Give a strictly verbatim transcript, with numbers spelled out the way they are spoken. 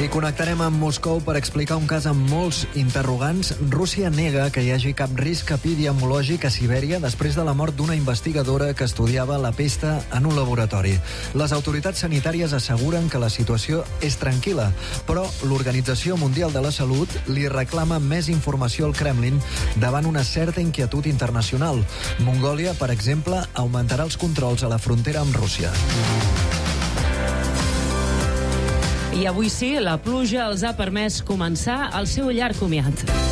I connectarem amb Moscou per explicar un cas amb molts interrogants. Rússia nega que hi hagi cap risc epidemiològic a Sibèria després de la mort d'una investigadora que estudiava la pesta en un laboratori. Les autoritats sanitàries asseguren que la situació és tranquil·la, però l'Organització Mundial de la Salut li reclama més informació al Kremlin davant una certa inquietud internacional. Mongòlia, per exemple, augmentarà els controls a la frontera amb Rússia. I avui sí, la pluja els ha permès començar el seu llarg comiat.